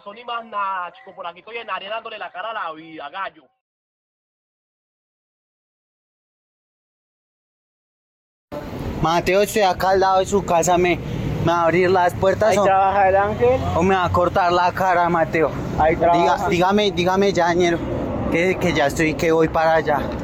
corazón y más nada, chico. Por aquí estoy en área dándole la cara a la vida, gallo. Mateo, estoy acá al lado de su casa, ¿me va a abrir las puertas Ahí trabaja el ángel. o me va a cortar la cara, Mateo? Ahí trabaja. Dígame ya, ñero, que ya estoy, que voy para allá.